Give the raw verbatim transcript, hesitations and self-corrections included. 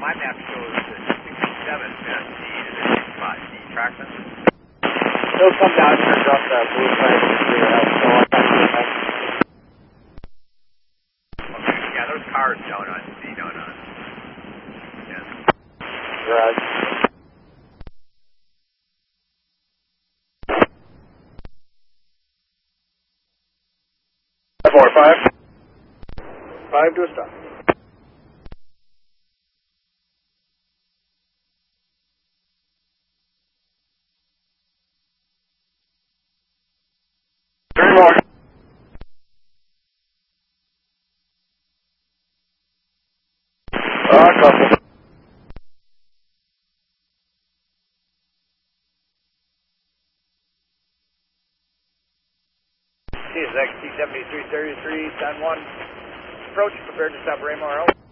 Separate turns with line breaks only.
my map shows sixty-seven past D to the same spot. D traction.
He'll come down here and drop that blue flag and clear it out. So I'll back to the next.
Okay, yeah, there's cars down on D down on. Yeah.
Garage. Four, five. Five to a stop. Three more. Uh, couple.
T is X T seventy-three thirty-three, ten one. Approach, prepared to stop Raymore out.